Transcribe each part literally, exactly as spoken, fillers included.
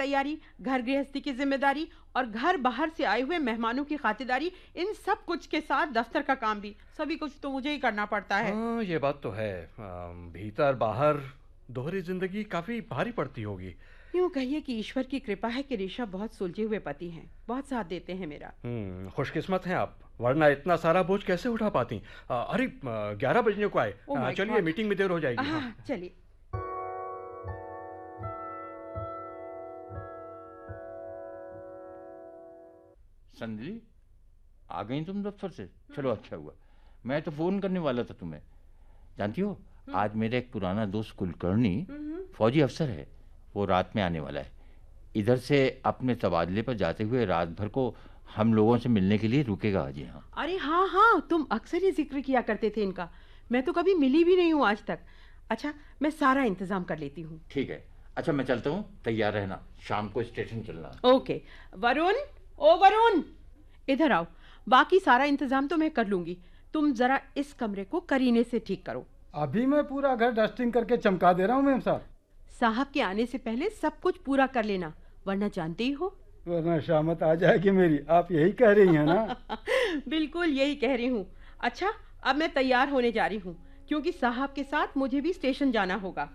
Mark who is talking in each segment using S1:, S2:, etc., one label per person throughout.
S1: तैयारी, घर गृहस्थी की जिम्मेदारी और घर बाहर से आए हुए मेहमानों की खातिरदारी, इन सब कुछ के साथ दफ्तर का काम भी, सभी कुछ तो मुझे ही करना पड़ता है।
S2: हाँ, ये बात तो है। अम, भीतर बाहर दोहरी जिंदगी काफी भारी पड़ती होगी।
S1: यूं कहिए कि ईश्वर की कृपा है कि ऋषभ बहुत सुलझे हुए पति हैं, बहुत साथ देते हैं मेरा।
S2: हम्म खुशकिस्मत हैं आप, वरना इतना सारा बोझ कैसे उठा पाती। अ, अरे ग्यारह बजने को आए।
S1: ओह
S2: अ,
S1: माय
S2: चलिए,
S1: गॉड।
S2: मीटिंग में देर हो जाएगी। हाँ।
S1: हाँ चलिए।
S3: संदली, आ गई तुम दफ्तर से? चलो अच्छा हुआ, मैं तो फोन करने वाला था तुम्हें। जानती हो, आज मेरा एक पुराना दोस्त कुलकर्णी फौजी अफसर है, वो रात में आने वाला है। इधर से अपने तबादले पर जाते हुए रात भर को हम लोगों से मिलने के लिए रुकेगा आज यहाँ।
S1: अरे हाँ हाँ, तुम अक्सर ही जिक्र किया करते थे इनका, मैं तो कभी मिली भी नहीं हूँ आज तक। अच्छा, मैं सारा इंतजाम कर लेती हूँ।
S3: ठीक है, अच्छा मैं चलता हूँ, तैयार रहना, शाम को स्टेशन चलना।
S1: ओके। वरुण, ओ वरुण, इधर आओ। बाकी सारा इंतजाम तो मैं कर लूंगी, तुम जरा इस कमरे को करीने से ठीक करो।
S4: अभी मैं पूरा घर डस्टिंग करके चमका दे रहा हूँ मैम साहब।
S1: साहब के आने से पहले सब कुछ पूरा कर लेना, वरना जानते ही हो।
S4: वरना शामत आ जाएगी मेरी, आप यही कह रही हैं ना?
S1: बिल्कुल यही कह रही हूँ। अच्छा, अब मैं तैयार होने जा रही हूँ, क्योंकि साहब के साथ मुझे भी स्टेशन जाना होगा।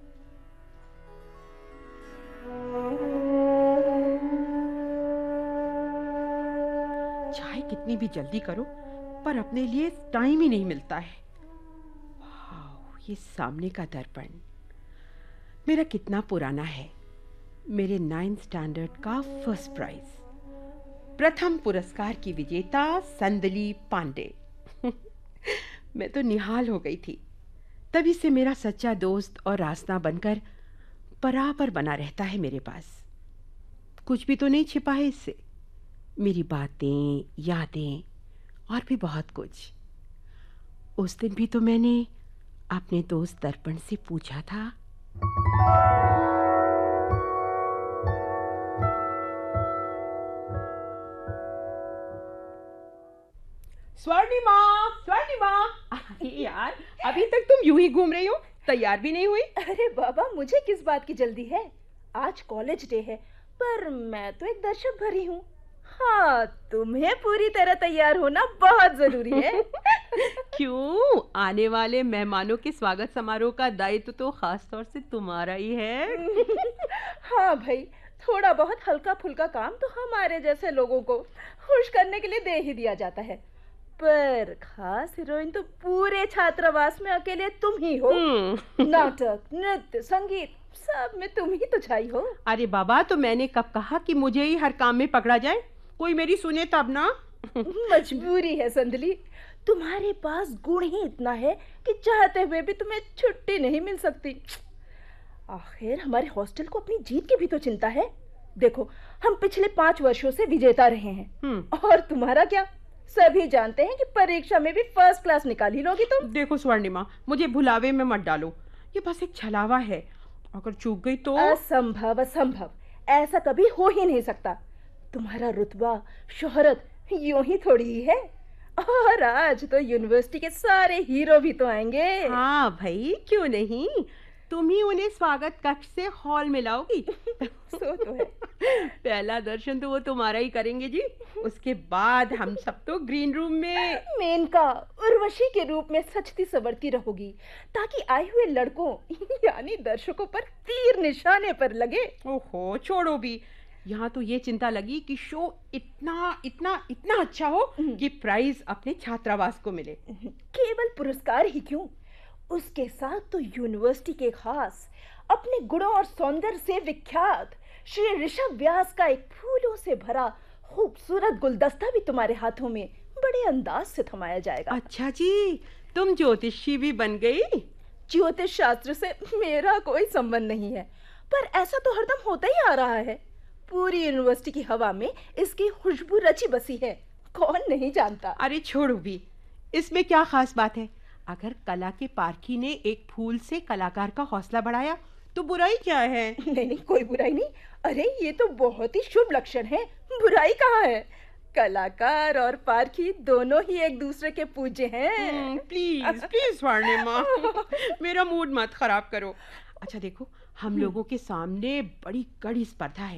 S1: चाहे कितनी भी जल्दी करो, पर अपने लिए टाइम ही नहीं मिलता है। वाह, ये सामने का दर्पण मेरा कितना पुराना है। मेरे नाइन्थ स्टैंडर्ड का फर्स्ट प्राइज, प्रथम पुरस्कार की विजेता संदली पांडे। मैं तो निहाल हो गई थी। तभी से मेरा सच्चा दोस्त और रास्ता बनकर बराबर बना रहता है मेरे पास। कुछ भी तो नहीं छिपा है इससे, मेरी बातें, यादें और भी बहुत कुछ। उस दिन भी तो मैंने अपने दोस्त दर्पण से पूछा था। स्वर्णिमा, स्वर्णिमा, अरे यार, अभी तक तुम यूं ही घूम रही हो, तैयार भी नहीं हुई?
S5: अरे बाबा, मुझे किस बात की जल्दी है? आज कॉलेज डे है, पर मैं तो एक दर्शक भरी हूँ। हाँ, तुम्हें पूरी तरह तैयार होना बहुत जरूरी है।
S1: क्यों? आने वाले मेहमानों के स्वागत समारोह का दायित्व तो खास तौर से तुम्हारा ही है।
S5: हाँ भाई, थोड़ा बहुत हल्का फुल्का काम तो हमारे जैसे लोगों को खुश करने के लिए दे ही दिया जाता है, पर खास हीरोइन तो पूरे छात्रावास में अकेले तुम ही हो। नाटक, नृत्य, संगीत, सब में तुम ही तो छाई हो।
S1: अरे बाबा, तो मैंने कब कहा कि मुझे ही हर काम में पकड़ा जाए? कोई मेरी सुने तब ना।
S5: मजबूरी है संदली, तुम्हारे पास गुण ही इतना है कि चाहते हुए भी तुम्हें छुट्टी नहीं मिल सकती। आखिर हमारे हॉस्टल को अपनी जीत की भी तो चिंता है। देखो, हम पिछले पांच वर्षों से विजेता रहे हैं, और तुम्हारा क्या? सभी जानते हैं कि परीक्षा में भी फर्स्ट क्लास निकाल ही लोगी तुम।
S1: देखो स्वर्णिमा, मुझे भुलावे में मत डालो, ये बस एक छलावा है, अगर चूक गई तो।
S5: असंभव, असंभव, ऐसा कभी हो ही नहीं सकता। तुम्हारा रुतबा, शोहरत यूं ही थोड़ी ही है। और आज तो यूनिवर्सिटी के सारे हीरो भी तो आएंगे।
S1: हाँ भाई, क्यों नहीं, तुम ही उन्हें स्वागत कक्ष से हॉल में लाओगी।
S5: सो तो है।
S1: पहला दर्शन तो वो तुम्हारा ही करेंगे जी, उसके बाद हम सब तो ग्रीन रूम में।
S5: मेनका उर्वशी के रूप में सजती संवरती रहोगी, ताकि आए हुए लड़कों यानी दर्शकों पर तीर निशाने पर लगे।
S1: ओहो, छोड़ो भी, यहाँ तो ये चिंता लगी कि शो इतना इतना इतना अच्छा हो कि प्राइज अपने छात्रावास को मिले।
S5: केवल पुरस्कार ही क्यों, उसके साथ तो यूनिवर्सिटी के खास, अपने गुणों और सौंदर्य से विख्यात श्री ऋषभ व्यास का एक फूलों से भरा खूबसूरत गुलदस्ता भी तुम्हारे हाथों में बड़े अंदाज से थमाया जाएगा।
S1: अच्छा जी, तुम ज्योतिषी भी बन गई?
S5: ज्योतिष शास्त्र से मेरा कोई संबंध नहीं है, पर ऐसा तो हरदम होता ही आ रहा है। पूरी यूनिवर्सिटी की हवा में इसकी खुशबू रची बसी है, कौन नहीं जानता।
S1: अरे छोड़ो भी, इसमें क्या खास बात है? अगर कला के पारखी ने एक फूल से कलाकार का हौसला बढ़ाया तो बुराई क्या है?
S5: नहीं नहीं, कोई बुराई नहीं। अरे ये तो बहुत ही शुभ लक्षण है, बुराई कहाँ है? कलाकार और पारखी दोनों ही एक दूसरे के पूज्य हैं।
S1: प्लीज प्लीज स्वर्णिमा, मेरा मूड मत खराब करो। अच्छा देखो, हम लोगों के सामने बड़ी कड़ी स्पर्धा है।